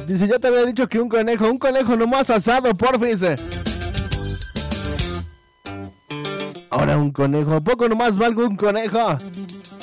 Dice, yo te había dicho que un conejo nomás asado, porfis. Ahora un conejo, ¿a poco nomás valgo un conejo?